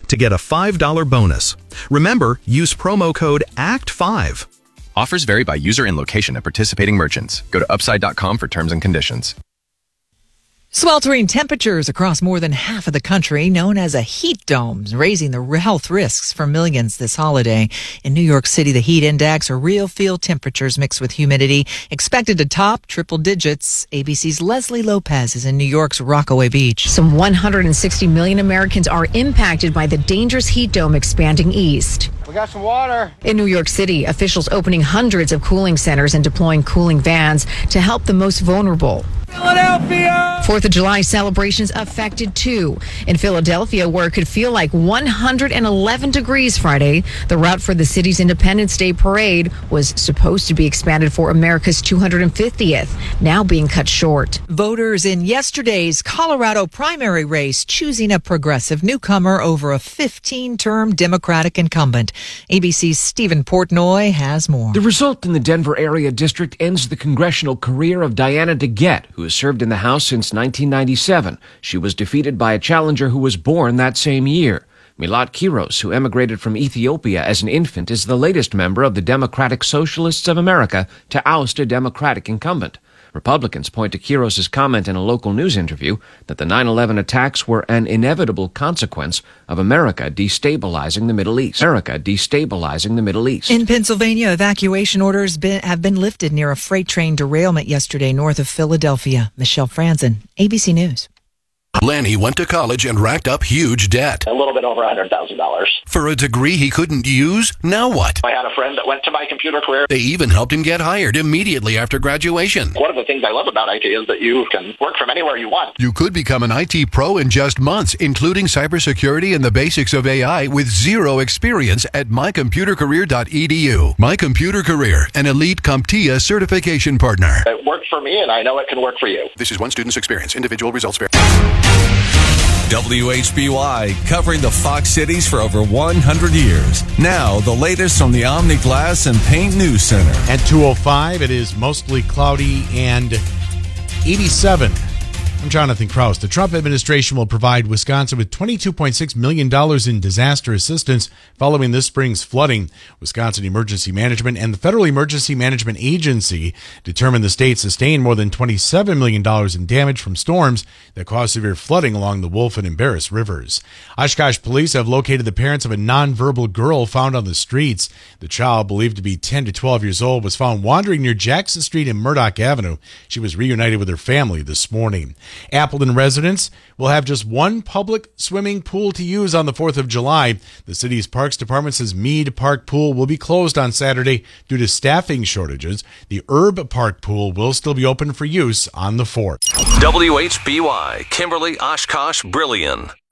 to get a $5 bonus. Remember, use promo code ACT5. Offers vary by user and location at participating merchants. Go to upside.com for terms and conditions. Sweltering temperatures across more than half of the country, known as a heat dome, raising the health risks for millions this holiday. In New York City, the heat index, or real field temperatures mixed with humidity, expected to top triple digits. ABC's Leslie Lopez is in New York's Rockaway Beach. Some 160 million Americans are impacted by the dangerous heat dome expanding east. We got some water. In New York City, officials opening hundreds of cooling centers and deploying cooling vans to help the most vulnerable. Philadelphia! 4th of July celebrations affected too. In Philadelphia, where it could feel like 111 degrees Friday, the route for the city's Independence Day parade was supposed to be expanded for America's 250th, now being cut short. Voters in yesterday's Colorado primary race choosing a progressive newcomer over a 15-term Democratic incumbent. ABC's Stephen Portnoy has more. The result in the Denver area district ends the congressional career of Diana DeGette, who has served in the House since 1997. She was defeated by a challenger who was born that same year. Milat Kiros, who emigrated from Ethiopia as an infant, is the latest member of the Democratic Socialists of America to oust a Democratic incumbent. Republicans point to Kiros' comment in a local news interview that the 9/11 attacks were an inevitable consequence of America destabilizing the Middle East. In Pennsylvania, evacuation orders have been lifted near a freight train derailment yesterday north of Philadelphia. Michelle Franzen, ABC News. Lanny went to college and racked up huge debt. A little bit over $100,000. For a degree he couldn't use? Now what? I had a friend that went to My Computer Career. They even helped him get hired immediately after graduation. One of the things I love about IT is that you can work from anywhere you want. You could become an IT pro in just months, including cybersecurity and the basics of AI with zero experience at mycomputercareer.edu. My Computer Career, an elite CompTIA certification partner. It worked for me, and I know it can work for you. This is one student's experience. Individual results vary. WHBY, covering the Fox cities for over 100 years. Now, the latest from the Omni Glass and Paint News Center. At 2:05, it is mostly cloudy and 87. I'm Jonathan Kraus. The Trump administration will provide Wisconsin with $22.6 million in disaster assistance following this spring's flooding. Wisconsin Emergency Management and the Federal Emergency Management Agency determined the state sustained more than $27 million in damage from storms that caused severe flooding along the Wolf and Embarrass rivers. Oshkosh police have located the parents of a nonverbal girl found on the streets. The child, believed to be 10 to 12 years old, was found wandering near Jackson Street and Murdoch Avenue. She was reunited with her family this morning. Appleton residents will have just one public swimming pool to use on the 4th of July. The city's Parks Department says Mead Park Pool will be closed on Saturday due to staffing shortages. The Herb Park Pool will still be open for use on the 4th. WHBY, Kimberly, Oshkosh, Brilliant.